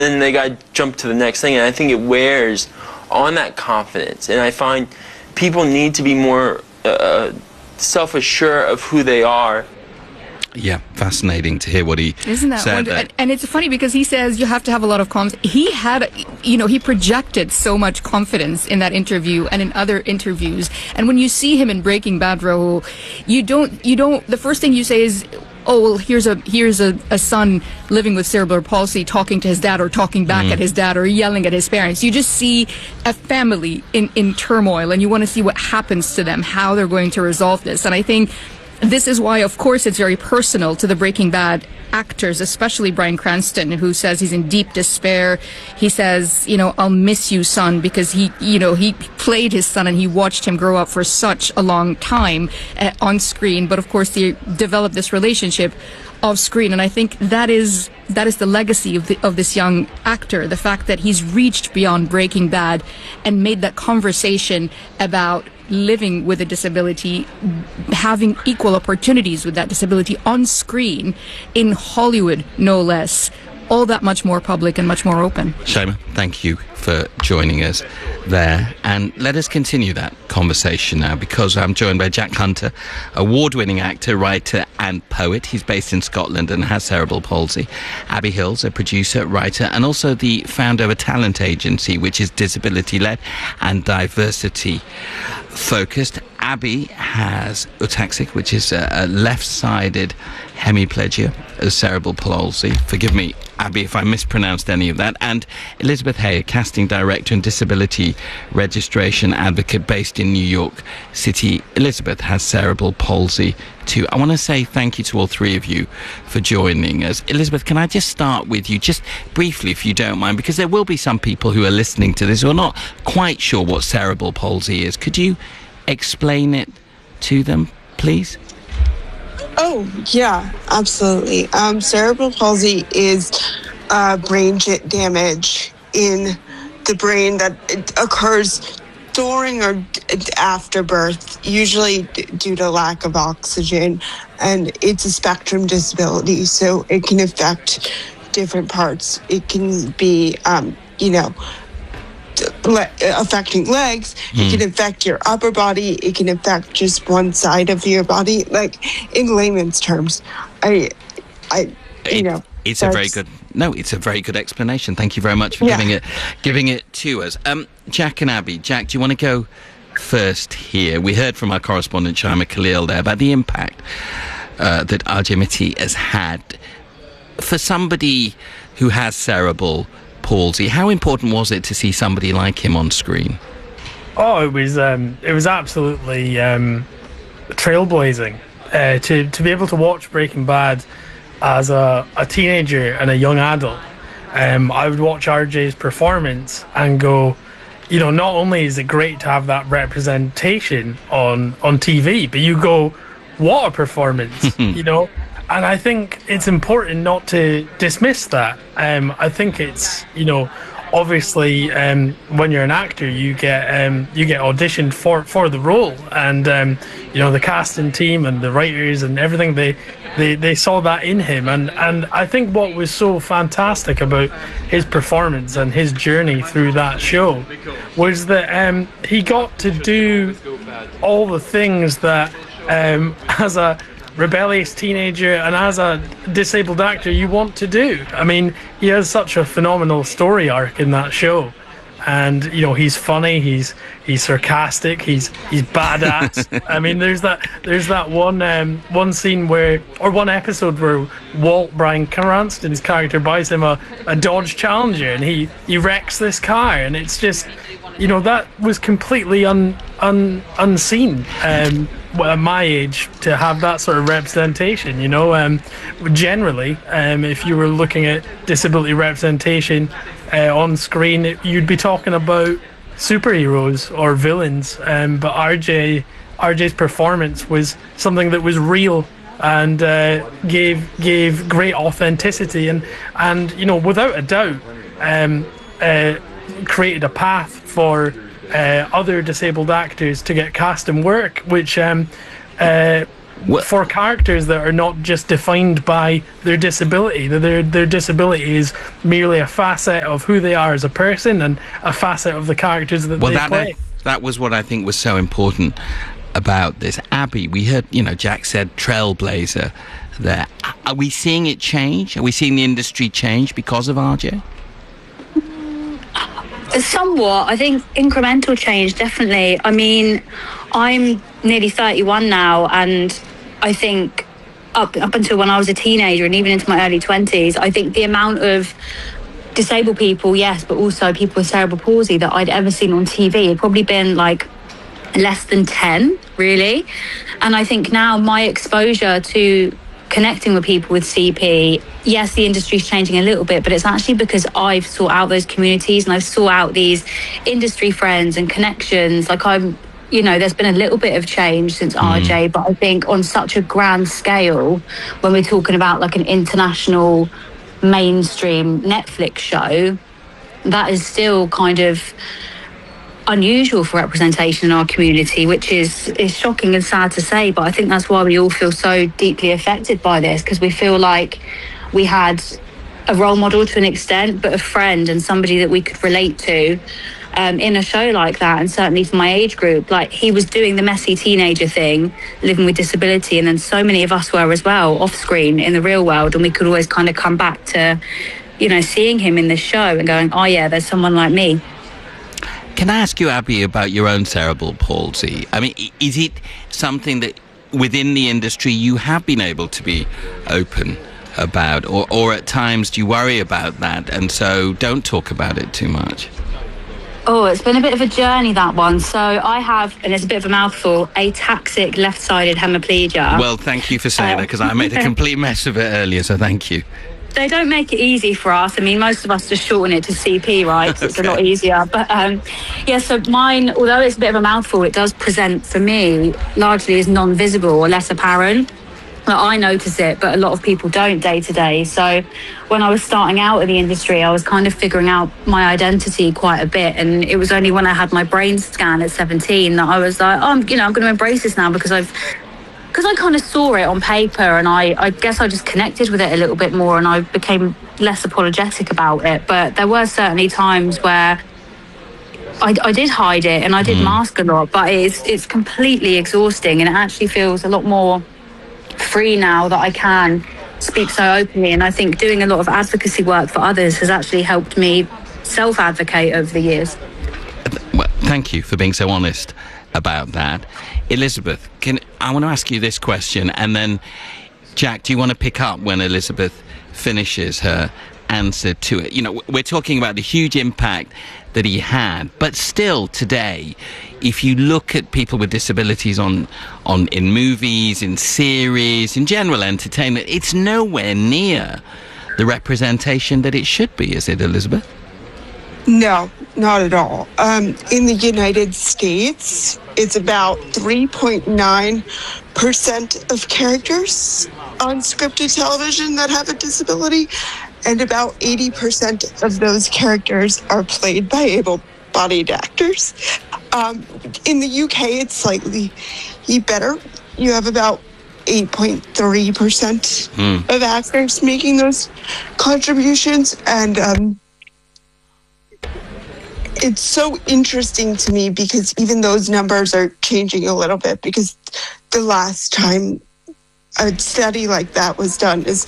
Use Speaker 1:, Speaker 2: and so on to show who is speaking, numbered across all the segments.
Speaker 1: then they got to jump to the next thing, and I think it wears on that confidence. And I find people need to be more self-assured of who they are.
Speaker 2: Yeah, fascinating to hear what he said there.
Speaker 3: And it's funny because he says you have to have a lot of confidence. He had, he projected so much confidence in that interview and in other interviews. And when you see him in Breaking Bad, Rahul, you don't, the first thing you say is, oh, well, here's a son living with cerebral palsy talking to his dad or talking back at his dad or yelling at his parents. You just see a family in turmoil, and you want to see what happens to them, how they're going to resolve this. And I think this is why, of course, it's very personal to the Breaking Bad actors, especially Bryan Cranston, who says he's in deep despair. He says, I'll miss you, son, because he played his son and he watched him grow up for such a long time on screen. But of course, they developed this relationship off screen, and I think that is the legacy of this young actor. The fact that he's reached beyond Breaking Bad and made that conversation about living with a disability, having equal opportunities with that disability on screen, in Hollywood, no less, all that much more public and much more open.
Speaker 2: Shoma, thank you for joining us there. And let us continue that conversation now, because I'm joined by Jack Hunter, award-winning actor, writer and poet. He's based in Scotland and has cerebral palsy. Abby Hills, a producer, writer, and also the founder of a talent agency which is disability-led and diversity-focused. Abby has ataxic, which is a left-sided hemiplegia of cerebral palsy. Forgive me, Abby, if I mispronounced any of that. And Elizabeth Hay, a casting director and disability registration advocate based in New York City. Elizabeth has cerebral palsy too. I want to say thank you to all three of you for joining us. Elizabeth, can I just start with you, just briefly, if you don't mind, because there will be some people who are listening to this who are not quite sure what cerebral palsy is. Could you explain it to them, please?
Speaker 4: Oh, yeah, absolutely. Cerebral palsy is brain damage in the brain that occurs during or after birth, usually due to lack of oxygen. And it's a spectrum disability, so it can affect different parts. It can be, affecting legs. It can affect your upper body. It can affect just one side of your body. Like, in layman's terms, it's
Speaker 2: a very good explanation. Thank you very much for giving it to us. Jack and Abby. Jack, do you want to go first here? We heard from our correspondent Shaima Khalil there about the impact that RJ Mitte has had for somebody who has cerebral palsy. How important was it to see somebody like him on screen?
Speaker 5: Oh, it was absolutely trailblazing to be able to watch Breaking Bad as a teenager and a young adult. I would watch RJ's performance and go, not only is it great to have that representation on TV, but you go, what a performance, And I think it's important not to dismiss that. I think it's, obviously when you're an actor, you get auditioned for the role, and the casting team and the writers and everything, they saw that in him, and I think what was so fantastic about his performance and his journey through that show was that he got to do all the things that as a rebellious teenager and as a disabled actor you want to do. I mean, he has such a phenomenal story arc in that show, and he's funny, he's sarcastic, he's badass. I mean, there's that one scene one episode where Walt, Bryan Cranston's character, buys him a Dodge Challenger, and he wrecks this car, and it's just that was completely unseen at my age, to have that sort of representation. Generally, if you were looking at disability representation on screen, you'd be talking about superheroes or villains, but RJ's performance was something that was real and gave great authenticity, and without a doubt created a path for other disabled actors to get cast and work, which for characters that are not just defined by their disability. Their disability is merely a facet of who they are as a person and a facet of the characters that they play.
Speaker 2: That was what I think was so important about this. Abby, we heard, Jack said trailblazer there. Are we seeing it change? Are we seeing the industry change because of RJ?
Speaker 6: Somewhat. I think incremental change, definitely. I mean, I'm nearly 31 now, and I think up until when I was a teenager and even into my early 20s, I think the amount of disabled people, yes, but also people with cerebral palsy that I'd ever seen on TV had probably been like less than 10, really. And I think now my exposure to connecting with people with CP, yes, the industry's changing a little bit, but it's actually because I've sought out those communities and I've sought out these industry friends and connections. Like there's been a little bit of change since RJ, but I think on such a grand scale, when we're talking about like an international mainstream Netflix show, that is still kind of unusual for representation in our community, which is shocking and sad to say, but I think that's why we all feel so deeply affected by this, because we feel like we had a role model to an extent, but a friend and somebody that we could relate to in a show like that. And certainly for my age group, like, he was doing the messy teenager thing, living with disability, and then so many of us were as well off screen in the real world, and we could always kind of come back to seeing him in this show and going, oh yeah, there's someone like me.
Speaker 2: Can I ask you, Abby, about your own cerebral palsy? I mean, is it something that within the industry you have been able to be open about, or at times do you worry about that and so don't talk about it too much?
Speaker 6: Oh, it's been a bit of a journey, that one. So I have, and it's a bit of a mouthful, ataxic left-sided hemiplegia.
Speaker 2: Well, thank you for saying that, because I made a complete mess of it earlier, so thank you.
Speaker 6: They don't make it easy for us. I mean, most of us just shorten it to CP, right? So it's a lot easier. But so mine, although it's a bit of a mouthful, it does present for me largely as non-visible or less apparent. I notice it, but a lot of people don't day to day. So when I was starting out in the industry, I was kind of figuring out my identity quite a bit. And it was only when I had my brain scan at 17 that I was like, I'm going to embrace this now, because I kind of saw it on paper, and I guess I just connected with it a little bit more, and I became less apologetic about it. But there were certainly times where I did hide it and I did mask a lot, but it's completely exhausting, and it actually feels a lot more free now that I can speak so openly. And I think doing a lot of advocacy work for others has actually helped me self-advocate over the years.
Speaker 2: Well, thank you for being so honest about that. Elizabeth, I want to ask you this question, and then Jack, do you want to pick up when Elizabeth finishes her answer to it? We're talking about the huge impact that he had, but still today, if you look at people with disabilities in movies, in series, in general entertainment, it's nowhere near the representation that it should be, is it, Elizabeth?
Speaker 4: No, not at all. In the United States, it's about 3.9% of characters on scripted television that have a disability, and about 80% of those characters are played by able-bodied actors. In the UK, it's slightly better. You have about 8.3% of actors making those contributions, and it's so interesting to me because even those numbers are changing a little bit, because the last time a study like that was done is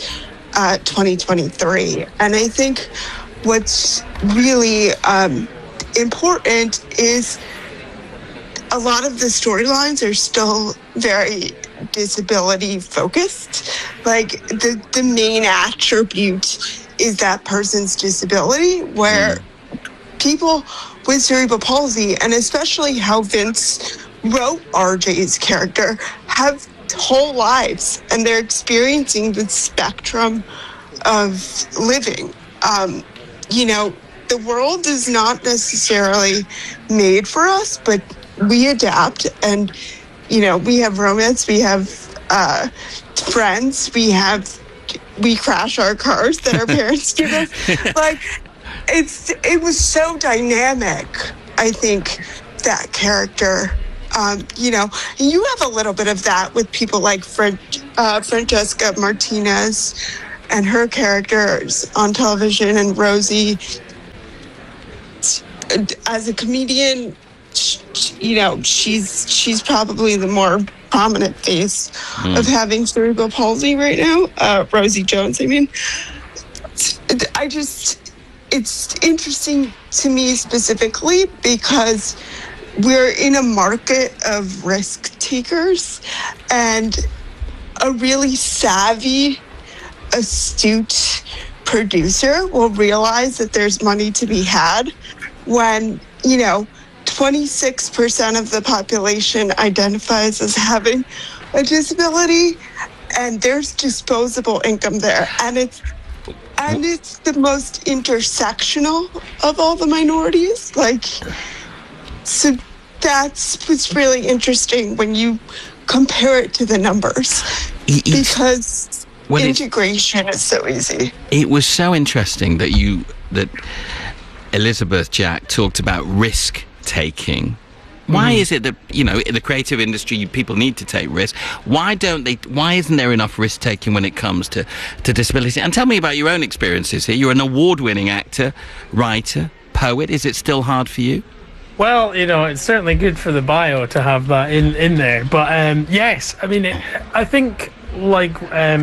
Speaker 4: 2023. And I think what's really important is a lot of the storylines are still very disability focused. Like the main attribute is that person's disability, where people with cerebral palsy, and especially how Vince wrote RJ's character, have whole lives, and they're experiencing the spectrum of living. The world is not necessarily made for us, but we adapt, and we have romance, we have friends, we crash our cars that our parents give us. Like, it was so dynamic. I think that character You know, you have a little bit of that with people like Francesca Martinez and her characters on television, and Rosie. As a comedian, you know, she's probably the more prominent face of having cerebral palsy right now. Rosie Jones, I mean. It's interesting to me specifically because we're in a market of risk takers, and a really savvy, astute producer will realize that there's money to be had when, you know, 26% of the population identifies as having a disability, and there's disposable income there. And it's the most intersectional of all the minorities. Like, so that's what's really interesting when you compare it to the numbers, because integration is so easy.
Speaker 2: It was so interesting that Elizabeth Jack talked about risk taking. Why is it that, you know, in the creative industry, people need to take risks? Why isn't there enough risk taking when it comes to disability? And tell me about your own experiences here. You're an award-winning actor, writer, poet. Is it still hard for you?
Speaker 5: Well, you know, it's certainly good for the bio to have that in there. But yes, I mean, I think like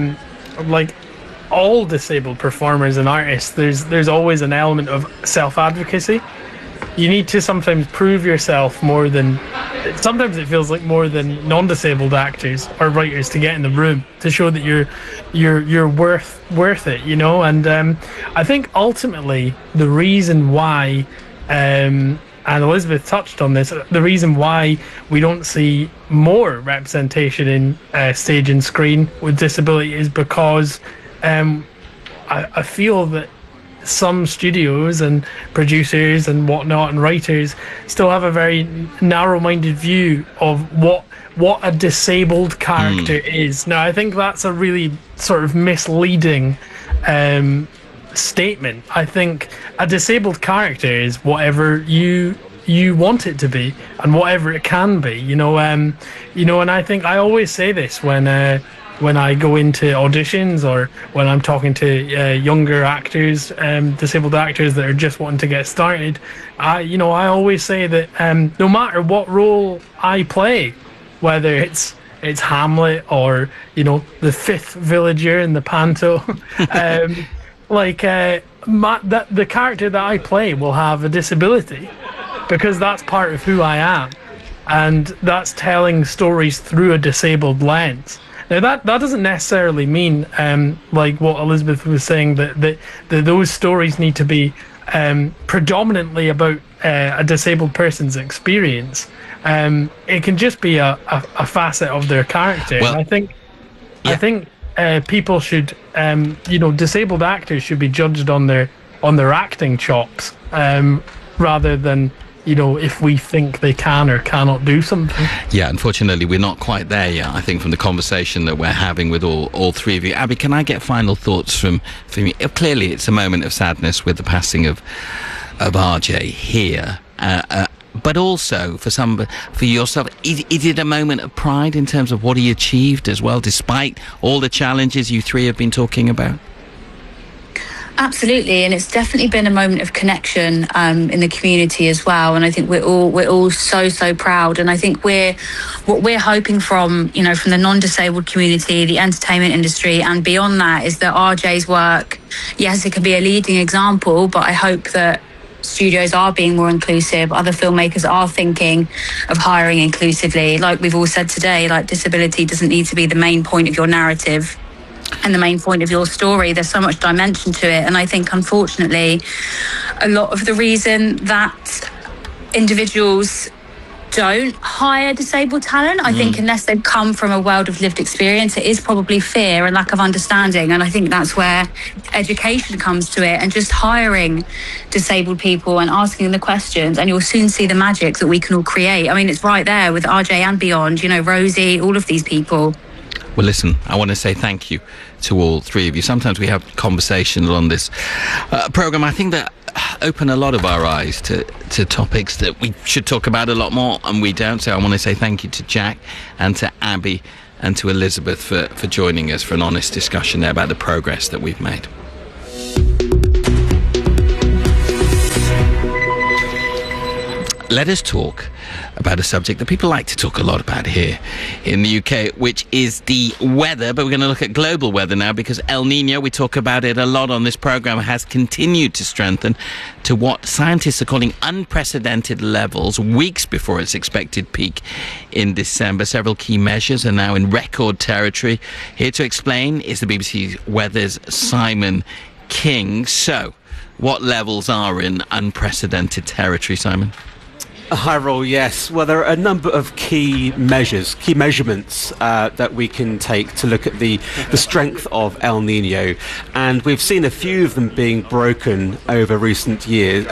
Speaker 5: all disabled performers and artists, there's always an element of self-advocacy. You need to sometimes prove yourself more than, sometimes it feels like more than non-disabled actors or writers to get in the room, to show that you're worth it, you know. And I think ultimately the reason why, and Elizabeth touched on this, the reason why we don't see more representation in stage and screen with disability is because I feel that some studios and producers and whatnot and writers still have a very narrow-minded view of what a disabled character is. Now, I think that's a really sort of misleading statement. I think a disabled character is whatever you want it to be and whatever it can be. You know, and I think I always say this when I go into auditions or when I'm talking to younger actors, disabled actors that are just wanting to get started, I always say that no matter what role I play, whether it's Hamlet or, you know, the fifth villager in the panto, the character that I play will have a disability because that's part of who I am, and that's telling stories through a disabled lens. Now, that doesn't necessarily mean, like what Elizabeth was saying, that those stories need to be predominantly about a disabled person's experience. It can just be a facet of their character.
Speaker 2: Well,
Speaker 5: and I think people should, disabled actors should be judged on their acting chops, rather than, you know, if we think they can or cannot do something.
Speaker 2: Yeah, unfortunately, we're not quite there yet, I think, from the conversation that we're having with all three of you. Abby, can I get final thoughts from you? Clearly, it's a moment of sadness with the passing of RJ here. But also, for yourself, is it a moment of pride in terms of what he achieved as well, despite all the challenges you three have been talking about?
Speaker 6: Absolutely, and it's definitely been a moment of connection in the community as well. And I think we're all so proud. And I think what we're hoping from the non-disabled community, the entertainment industry, and beyond that, is that RJ's work, yes, it can be a leading example, but I hope that studios are being more inclusive. Other filmmakers are thinking of hiring inclusively. Like we've all said today, like disability doesn't need to be the main point of your narrative and the main point of your story. There's so much dimension to it. And I think, unfortunately, a lot of the reason that individuals don't hire disabled talent, I think, unless they've come from a world of lived experience, it is probably fear and lack of understanding. And I think that's where education comes to it, and just hiring disabled people and asking them the questions, and you'll soon see the magic that we can all create. I mean, it's right there with RJ and beyond, Rosie, all of these people.
Speaker 2: Well, listen, I want to say thank you to all three of you. Sometimes we have conversations on this programme. I think that open a lot of our eyes to topics that we should talk about a lot more, and we don't. So I want to say thank you to Jack and to Abby and to Elizabeth for joining us for an honest discussion there about the progress that we've made. Let us talk about a subject that people like to talk a lot about here in the UK, which is the weather. But we're going to look at global weather now, because El Niño, we talk about it a lot on this programme, has continued to strengthen to what scientists are calling unprecedented levels weeks before its expected peak in December. Several key measures are now in record territory. Here to explain is the BBC Weather's Simon King. So, what levels are in unprecedented territory, Simon?
Speaker 7: Hi, Roll. Yes. Well, there are a number of key measurements that we can take to look at the strength of El Niño, and we've seen a few of them being broken over recent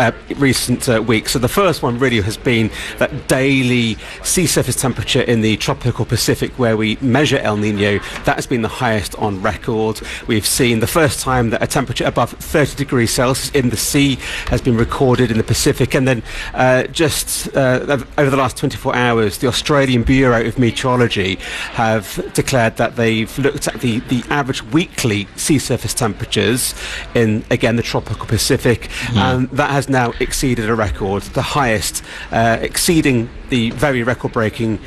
Speaker 7: weeks. So the first one really has been that daily sea surface temperature in the tropical Pacific, where we measure El Niño. That has been the highest on record. We've seen the first time that a temperature above 30 degrees Celsius in the sea has been recorded in the Pacific, and then over the last 24 hours, the Australian Bureau of Meteorology have declared that they've looked at the average weekly sea surface temperatures in, again, the tropical Pacific, and that has now exceeded a record, the highest, exceeding the very record-breaking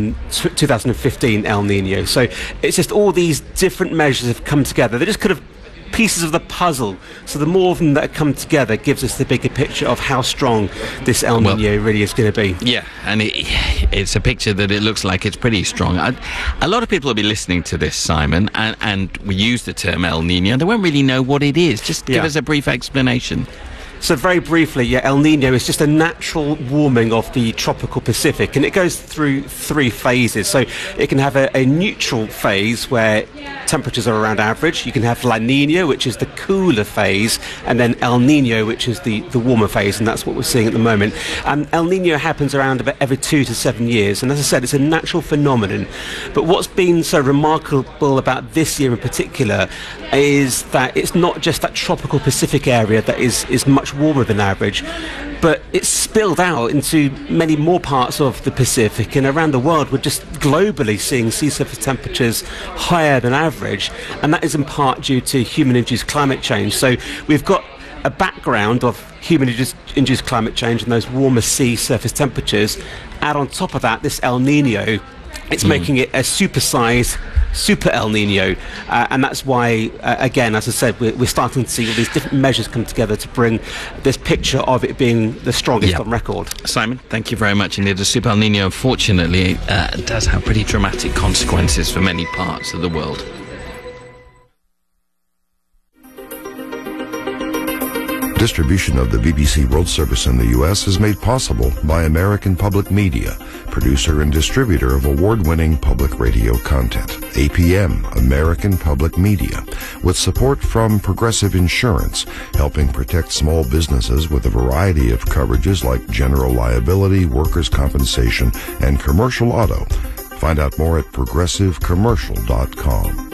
Speaker 7: 2015 El Niño. So it's just all these different measures have come together. They're just kind of pieces of the puzzle. So the more of them that come together gives us the bigger picture of how strong this El Niño really is going to be.
Speaker 2: Yeah, and it's a picture that it looks like it's pretty strong. A lot of people will be listening to this, Simon, and we use the term El Niño, and they won't really know what it is. Just give us a brief explanation.
Speaker 7: So very briefly, El Niño is just a natural warming of the tropical Pacific, and it goes through three phases. So it can have a neutral phase where temperatures are around average. You can have La Niña, which is the cooler phase, and then El Niño, which is the warmer phase, and that's what we're seeing at the moment. And El Niño happens around about every 2 to 7 years, and as I said, it's a natural phenomenon. But what's been so remarkable about this year in particular is that it's not just that tropical Pacific area that is much warmer than average, but it's spilled out into many more parts of the Pacific, and around the world we're just globally seeing sea surface temperatures higher than average, and that is in part due to human-induced climate change. So we've got a background of human-induced climate change and those warmer sea surface temperatures. Add on top of that this El Niño, it's making it a supersized Super El Niño, and that's why, again, as I said, we're starting to see all these different measures come together to bring this picture of it being the strongest on record.
Speaker 2: Simon, thank you very much indeed. The Super El Niño, unfortunately, does have pretty dramatic consequences for many parts of the world.
Speaker 8: Distribution of the BBC World Service in the U.S. is made possible by American Public Media, producer and distributor of award-winning public radio content. APM, American Public Media, with support from Progressive Insurance, helping protect small businesses with a variety of coverages like general liability, workers' compensation, and commercial auto. Find out more at progressivecommercial.com.